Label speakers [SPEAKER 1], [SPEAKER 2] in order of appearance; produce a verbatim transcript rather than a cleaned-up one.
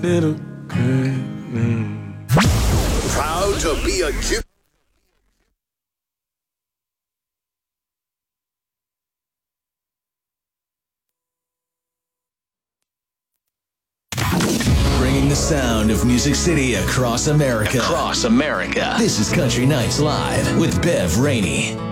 [SPEAKER 1] little girl. Mm.
[SPEAKER 2] Proud to be a gypsy.
[SPEAKER 3] Bringing the sound of Music City across America. Across America. This is Country Nights Live with Bev Rainey.